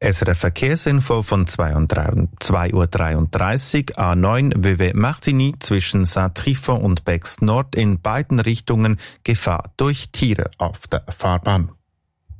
SRF Verkehrsinfo von 2:33 Uhr. A9 WW Martigny zwischen Saint-Trifon und Bex Nord in beiden Richtungen Gefahr durch Tiere auf der Fahrbahn.